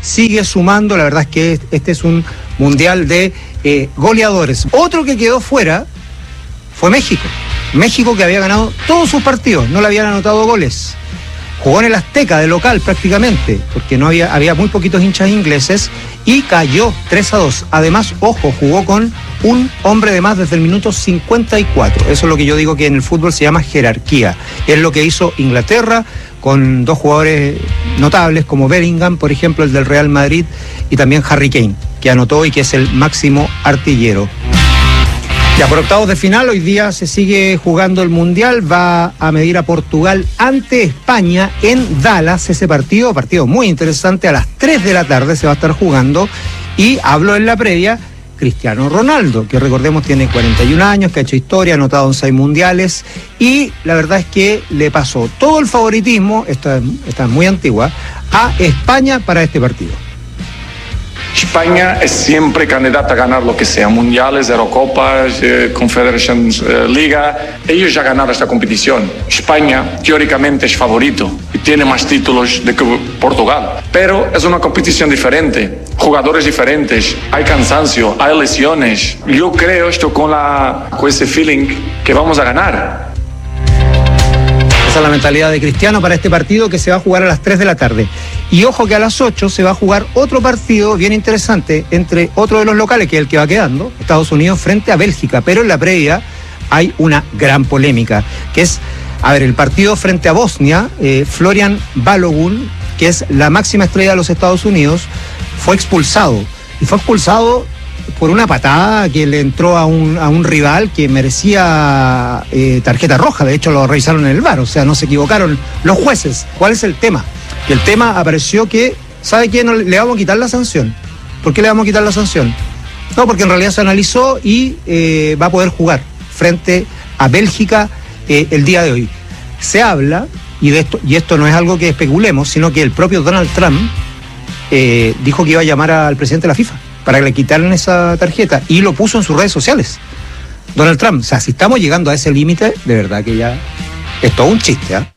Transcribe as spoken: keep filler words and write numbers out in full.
sigue sumando. La verdad es que este es un mundial de eh, goleadores. Otro que quedó fuera fue México. México, que había ganado todos sus partidos, no le habían anotado goles. Jugó en el Azteca de local prácticamente, porque no había, había muy poquitos hinchas ingleses, y cayó tres a dos. Además, ojo, jugó con un hombre de más desde el minuto cincuenta y cuatro. Eso es lo que yo digo que en el fútbol se llama jerarquía. Es lo que hizo Inglaterra con dos jugadores notables como Bellingham, por ejemplo, el del Real Madrid, y también Harry Kane, que anotó y que es el máximo artillero. Ya por octavos de final, hoy día se sigue jugando el Mundial, va a medir a Portugal ante España en Dallas, ese partido, partido muy interesante, a las tres de la tarde se va a estar jugando, y habló en la previa Cristiano Ronaldo, que recordemos tiene cuarenta y un años, que ha hecho historia, ha anotado en seis mundiales, y la verdad es que le pasó todo el favoritismo, esta, esta es muy antigua, a España para este partido. España es siempre candidata a ganar lo que sea, mundiales, Eurocopas, eh, Confederations eh, Liga. Ellos ya ganaron esta competición. España teóricamente es favorito y tiene más títulos de que Portugal, pero es una competición diferente, jugadores diferentes, hay cansancio, hay lesiones. Yo creo esto con, la, con ese feeling que vamos a ganar. Esa es la mentalidad de Cristiano para este partido, que se va a jugar a las tres de la tarde. Y ojo que a las ocho se va a jugar otro partido bien interesante entre otro de los locales, que es el que va quedando, Estados Unidos frente a Bélgica. Pero en la previa hay una gran polémica, que es, a ver, el partido frente a Bosnia. eh, Florian Balogun, que es la máxima estrella de los Estados Unidos, fue expulsado. Y fue expulsado por una patada que le entró a un, a un rival que merecía eh, tarjeta roja. De hecho lo revisaron en el V A R, o sea, no se equivocaron los jueces. ¿Cuál es el tema? Que el tema apareció que, ¿sabe qué? No, le vamos a quitar la sanción. ¿Por qué le vamos a quitar la sanción? No, porque en realidad se analizó y eh, va a poder jugar frente a Bélgica eh, el día de hoy. Se habla, y de esto, y esto no es algo que especulemos, sino que el propio Donald Trump eh, dijo que iba a llamar al presidente de la FIFA para que le quitaran esa tarjeta, y lo puso en sus redes sociales. Donald Trump, o sea, si estamos llegando a ese límite, de verdad que ya es todo un chiste, ¿eh?